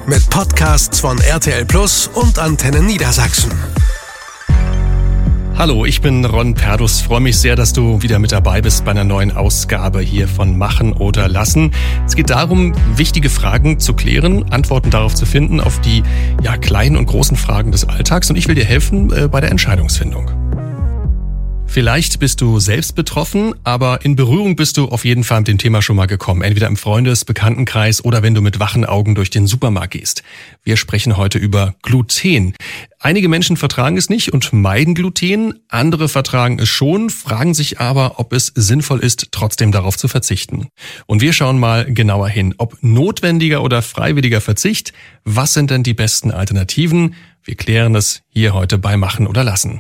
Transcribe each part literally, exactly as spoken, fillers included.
mit Podcasts von R T L Plus und Antenne Niedersachsen. Hallo, ich bin Ron Perdus. Freue mich sehr, dass du wieder mit dabei bist bei einer neuen Ausgabe hier von Machen oder Lassen. Es geht darum, wichtige Fragen zu klären, Antworten darauf zu finden, auf die ja kleinen und großen Fragen des Alltags. Und ich will dir helfen äh, bei der Entscheidungsfindung. Vielleicht bist du selbst betroffen, aber in Berührung bist du auf jeden Fall mit dem Thema schon mal gekommen. Entweder im Freundes-, Bekanntenkreis oder wenn du mit wachen Augen durch den Supermarkt gehst. Wir sprechen heute über Gluten. Einige Menschen vertragen es nicht und meiden Gluten, andere vertragen es schon, fragen sich aber, ob es sinnvoll ist, trotzdem darauf zu verzichten. Und wir schauen mal genauer hin, ob notwendiger oder freiwilliger Verzicht, was sind denn die besten Alternativen? Wir klären das hier heute bei Machen oder Lassen.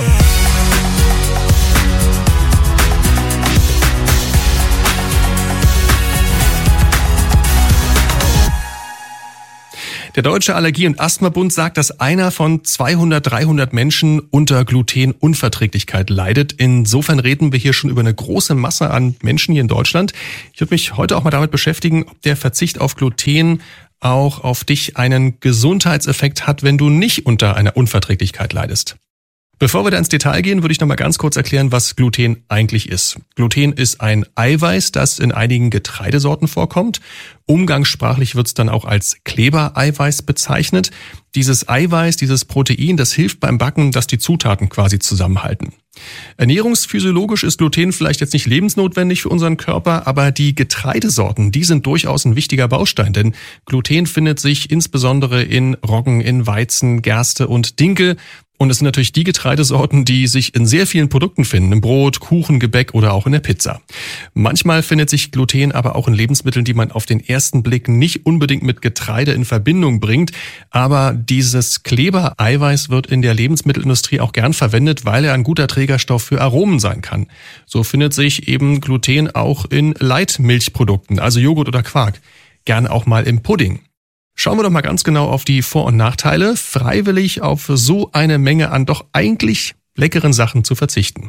Der Deutsche Allergie- und Asthma-Bund sagt, dass einer von zweihundert, dreihundert Menschen unter Glutenunverträglichkeit leidet. Insofern reden wir hier schon über eine große Masse an Menschen hier in Deutschland. Ich würde mich heute auch mal damit beschäftigen, ob der Verzicht auf Gluten auch auf dich einen Gesundheitseffekt hat, wenn du nicht unter einer Unverträglichkeit leidest. Bevor wir da ins Detail gehen, würde ich noch mal ganz kurz erklären, was Gluten eigentlich ist. Gluten ist ein Eiweiß, das in einigen Getreidesorten vorkommt. Umgangssprachlich wird es dann auch als Klebereiweiß bezeichnet. Dieses Eiweiß, dieses Protein, das hilft beim Backen, dass die Zutaten quasi zusammenhalten. Ernährungsphysiologisch ist Gluten vielleicht jetzt nicht lebensnotwendig für unseren Körper, aber die Getreidesorten, die sind durchaus ein wichtiger Baustein, denn Gluten findet sich insbesondere in Roggen, in Weizen, Gerste und Dinkel. Und es sind natürlich die Getreidesorten, die sich in sehr vielen Produkten finden, im Brot, Kuchen, Gebäck oder auch in der Pizza. Manchmal findet sich Gluten aber auch in Lebensmitteln, die man auf den ersten Blick nicht unbedingt mit Getreide in Verbindung bringt. Aber dieses Klebereiweiß wird in der Lebensmittelindustrie auch gern verwendet, weil er ein guter Trägerstoff für Aromen sein kann. So findet sich eben Gluten auch in Leitmilchprodukten, also Joghurt oder Quark. Gern auch mal im Pudding. Schauen wir doch mal ganz genau auf die Vor- und Nachteile, freiwillig auf so eine Menge an doch eigentlich leckeren Sachen zu verzichten.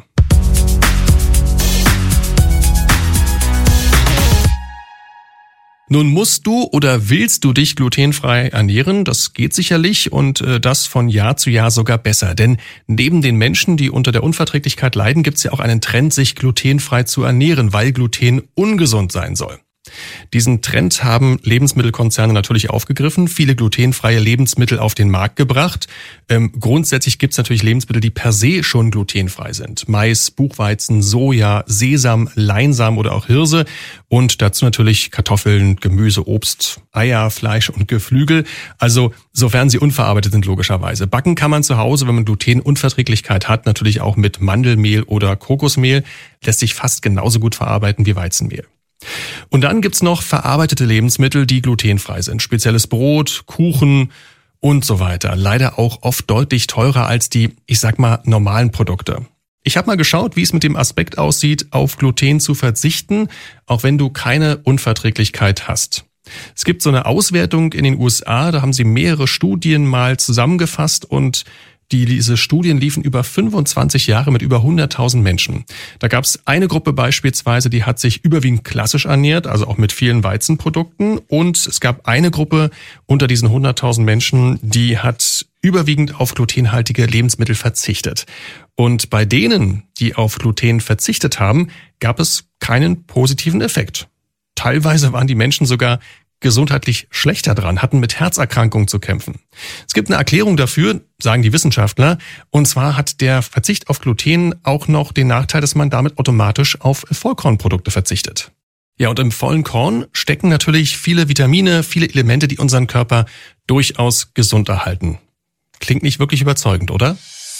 Nun musst du oder willst du dich glutenfrei ernähren, das geht sicherlich und äh, das von Jahr zu Jahr sogar besser. Denn neben den Menschen, die unter der Unverträglichkeit leiden, gibt es ja auch einen Trend, sich glutenfrei zu ernähren, weil Gluten ungesund sein soll. Diesen Trend haben Lebensmittelkonzerne natürlich aufgegriffen, viele glutenfreie Lebensmittel auf den Markt gebracht. Ähm, grundsätzlich gibt es natürlich Lebensmittel, die per se schon glutenfrei sind. Mais, Buchweizen, Soja, Sesam, Leinsamen oder auch Hirse und dazu natürlich Kartoffeln, Gemüse, Obst, Eier, Fleisch und Geflügel. Also sofern sie unverarbeitet sind, logischerweise. Backen kann man zu Hause, wenn man Glutenunverträglichkeit hat, natürlich auch mit Mandelmehl oder Kokosmehl. Lässt sich fast genauso gut verarbeiten wie Weizenmehl. Und dann gibt's noch verarbeitete Lebensmittel, die glutenfrei sind. Spezielles Brot, Kuchen und so weiter. Leider auch oft deutlich teurer als die, ich sag mal, normalen Produkte. Ich habe mal geschaut, wie es mit dem Aspekt aussieht, auf Gluten zu verzichten, auch wenn du keine Unverträglichkeit hast. Es gibt so eine Auswertung in den U S A, da haben sie mehrere Studien mal zusammengefasst und Die, diese Studien liefen über fünfundzwanzig Jahre mit über hunderttausend Menschen. Da gab es eine Gruppe beispielsweise, die hat sich überwiegend klassisch ernährt, also auch mit vielen Weizenprodukten. Und es gab eine Gruppe unter diesen hunderttausend Menschen, die hat überwiegend auf glutenhaltige Lebensmittel verzichtet. Und bei denen, die auf Gluten verzichtet haben, gab es keinen positiven Effekt. Teilweise waren die Menschen sogar gesundheitlich schlechter dran, hatten mit Herzerkrankungen zu kämpfen. Es gibt eine Erklärung dafür, sagen die Wissenschaftler, und zwar hat der Verzicht auf Gluten auch noch den Nachteil, dass man damit automatisch auf Vollkornprodukte verzichtet. Ja, und im vollen Korn stecken natürlich viele Vitamine, viele Elemente, die unseren Körper durchaus gesund erhalten. Klingt nicht wirklich überzeugend, oder?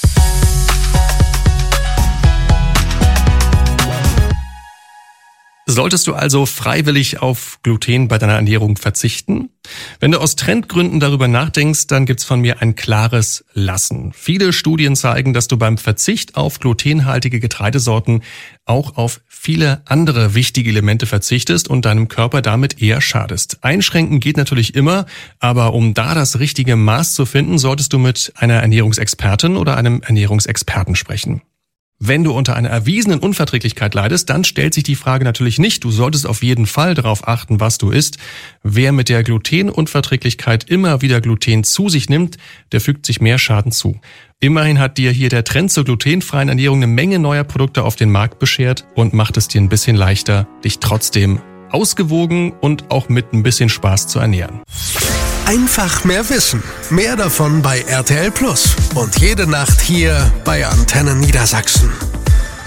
Solltest du also freiwillig auf Gluten bei deiner Ernährung verzichten? Wenn du aus Trendgründen darüber nachdenkst, dann gibt's von mir ein klares Lassen. Viele Studien zeigen, dass du beim Verzicht auf glutenhaltige Getreidesorten auch auf viele andere wichtige Elemente verzichtest und deinem Körper damit eher schadest. Einschränken geht natürlich immer, aber um da das richtige Maß zu finden, solltest du mit einer Ernährungsexpertin oder einem Ernährungsexperten sprechen. Wenn du unter einer erwiesenen Unverträglichkeit leidest, dann stellt sich die Frage natürlich nicht. Du solltest auf jeden Fall darauf achten, was du isst. Wer mit der Glutenunverträglichkeit immer wieder Gluten zu sich nimmt, der fügt sich mehr Schaden zu. Immerhin hat dir hier der Trend zur glutenfreien Ernährung eine Menge neuer Produkte auf den Markt beschert und macht es dir ein bisschen leichter, dich trotzdem ausgewogen und auch mit ein bisschen Spaß zu ernähren. Einfach mehr Wissen. Mehr davon bei R T L Plus. Und jede Nacht hier bei Antenne Niedersachsen.